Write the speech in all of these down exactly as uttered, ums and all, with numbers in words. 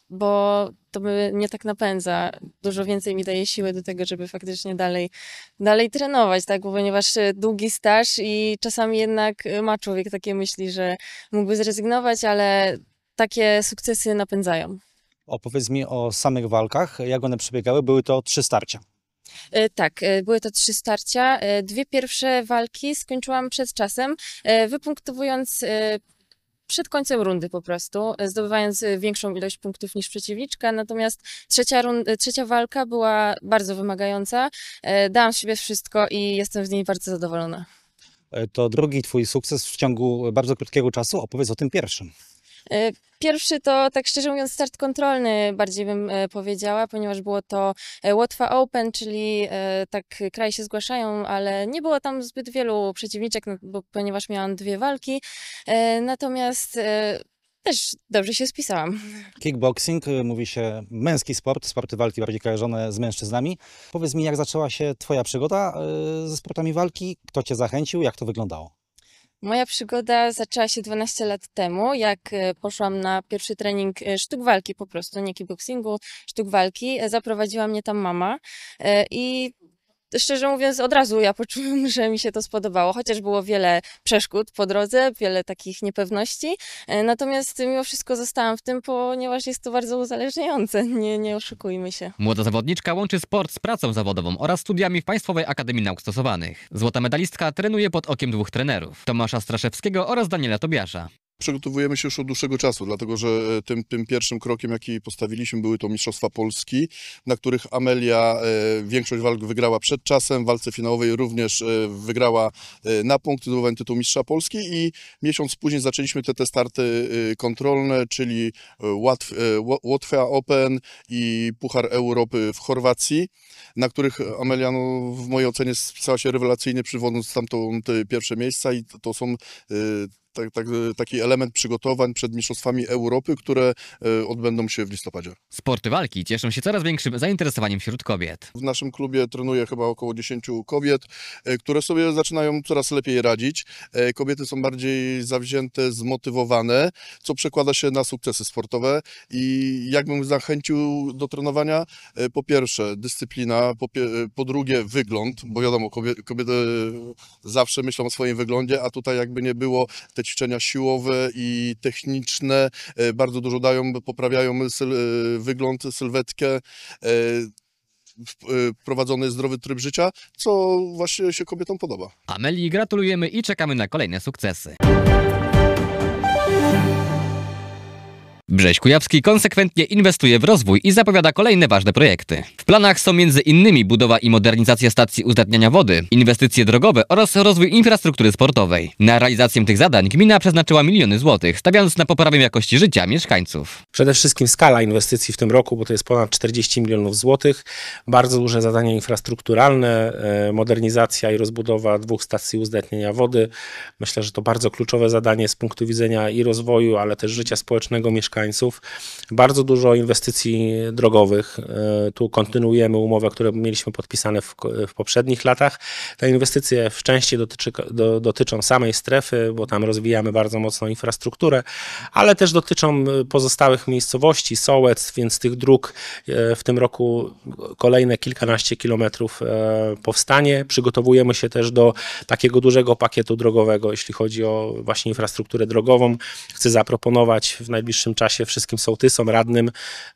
bo to mnie tak napędza. Dużo więcej mi daje siły do tego, żeby faktycznie dalej, dalej trenować, tak? Bo ponieważ długi staż i czasami jednak ma człowiek takie myśli, że mógłby zrezygnować, ale takie sukcesy napędzają. Opowiedz mi o samych walkach, jak one przebiegały. Były to trzy starcia. Tak, były to trzy starcia. Dwie pierwsze walki skończyłam przed czasem, wypunktowując przed końcem rundy po prostu, zdobywając większą ilość punktów niż przeciwniczka, natomiast trzecia, runda, trzecia walka była bardzo wymagająca. Dałam z siebie wszystko i jestem z niej bardzo zadowolona. To drugi twój sukces w ciągu bardzo krótkiego czasu. Opowiedz o tym pierwszym. Pierwszy to, tak szczerze mówiąc, start kontrolny, bardziej bym powiedziała, ponieważ było to Łotwa Open, czyli tak kraje się zgłaszają, ale nie było tam zbyt wielu przeciwniczek, no, bo, ponieważ miałam dwie walki, natomiast też dobrze się spisałam. Kickboxing, mówi się męski sport, sporty walki bardziej kojarzone z mężczyznami. Powiedz mi, jak zaczęła się twoja przygoda ze sportami walki? Kto cię zachęcił? Jak to wyglądało? Moja przygoda zaczęła się dwanaście lat temu, jak poszłam na pierwszy trening sztuk walki po prostu, nie kickboxingu, sztuk walki. Zaprowadziła mnie tam mama i szczerze mówiąc od razu ja poczułam, że mi się to spodobało, chociaż było wiele przeszkód po drodze, wiele takich niepewności, natomiast mimo wszystko zostałam w tym, ponieważ jest to bardzo uzależniające, nie, nie oszukujmy się. Młoda zawodniczka łączy sport z pracą zawodową oraz studiami w Państwowej Akademii Nauk Stosowanych. Złota medalistka trenuje pod okiem dwóch trenerów, Tomasza Straszewskiego oraz Daniela Tobiasza. Przygotowujemy się już od dłuższego czasu, dlatego że tym, tym pierwszym krokiem, jaki postawiliśmy, były to Mistrzostwa Polski, na których Amelia e, większość walk wygrała przed czasem, w walce finałowej również e, wygrała e, na punkt, zdobyła tytuł Mistrza Polski i miesiąc później zaczęliśmy te, te starty e, kontrolne, czyli Łatw, e, Łotwa Open i Puchar Europy w Chorwacji, na których Amelia no, w mojej ocenie spisała się rewelacyjnie, przywodząc stamtąd pierwsze miejsca i to, to są e, Tak, tak, taki element przygotowań przed Mistrzostwami Europy, które odbędą się w listopadzie. Sporty walki cieszą się coraz większym zainteresowaniem wśród kobiet. W naszym klubie trenuje chyba około dziesięciu kobiet, które sobie zaczynają coraz lepiej radzić. Kobiety są bardziej zawzięte, zmotywowane, co przekłada się na sukcesy sportowe. I jakbym zachęcił do trenowania? Po pierwsze dyscyplina, po, po drugie wygląd, bo wiadomo, kobiety, kobiety zawsze myślą o swoim wyglądzie, a tutaj jakby nie było, te ćwiczenia siłowe i techniczne bardzo dużo dają, poprawiają syl, wygląd, sylwetkę, wprowadzony zdrowy tryb życia, co właśnie się kobietom podoba. Amelii gratulujemy i czekamy na kolejne sukcesy. Brześć Kujawski konsekwentnie inwestuje w rozwój i zapowiada kolejne ważne projekty. W planach są między innymi budowa i modernizacja stacji uzdatniania wody, inwestycje drogowe oraz rozwój infrastruktury sportowej. Na realizację tych zadań gmina przeznaczyła miliony złotych, stawiając na poprawę jakości życia mieszkańców. Przede wszystkim skala inwestycji w tym roku, bo to jest ponad czterdzieści milionów złotych. Bardzo duże zadania infrastrukturalne, modernizacja i rozbudowa dwóch stacji uzdatniania wody. Myślę, że to bardzo kluczowe zadanie z punktu widzenia i rozwoju, ale też życia społecznego mieszkańców. Bardzo dużo inwestycji drogowych. Tu kontynuujemy umowę, które mieliśmy podpisane w, w poprzednich latach. Te inwestycje w części dotyczy, do, dotyczą samej strefy, bo tam rozwijamy bardzo mocno infrastrukturę, ale też dotyczą pozostałych miejscowości, sołectw, więc tych dróg w tym roku kolejne kilkanaście kilometrów powstanie. Przygotowujemy się też do takiego dużego pakietu drogowego, jeśli chodzi o właśnie infrastrukturę drogową. Chcę zaproponować w najbliższym czasie wszystkim sołtysom, radnym,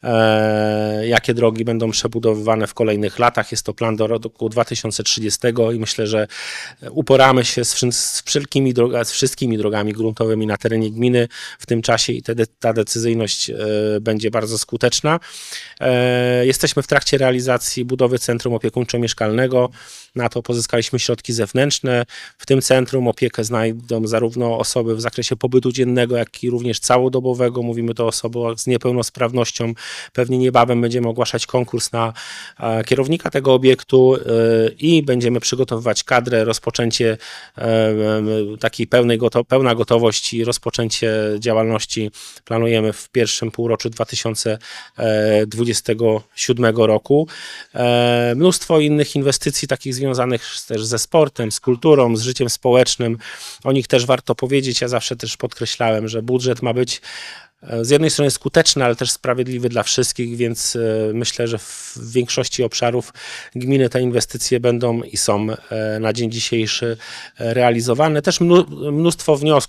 e, jakie drogi będą przebudowywane w kolejnych latach. Jest to plan do roku dwa tysiące trzydziestego i myślę, że uporamy się z, z, wszelkimi droga, z wszystkimi drogami gruntowymi na terenie gminy w tym czasie i te, ta decyzyjność e, będzie bardzo skuteczna. E, jesteśmy w trakcie realizacji budowy centrum opiekuńczo-mieszkalnego. Na to pozyskaliśmy środki zewnętrzne. W tym centrum opiekę znajdą zarówno osoby w zakresie pobytu dziennego, jak i również całodobowego. Mówimy to o osobach z niepełnosprawnością. Pewnie niebawem będziemy ogłaszać konkurs na kierownika tego obiektu i będziemy przygotowywać kadrę, rozpoczęcie takiej pełnej goto- pełna gotowość i rozpoczęcie działalności planujemy w pierwszym półroczu dwa tysiące dwudziestego siódmego roku. Mnóstwo innych inwestycji takich związanych też ze sportem, z kulturą, z życiem społecznym. O nich też warto powiedzieć. Ja zawsze też podkreślałem, że budżet ma być z jednej strony skuteczny, ale też sprawiedliwy dla wszystkich, więc myślę, że w większości obszarów gminy te inwestycje będą i są na dzień dzisiejszy realizowane. Też mnóstwo wniosków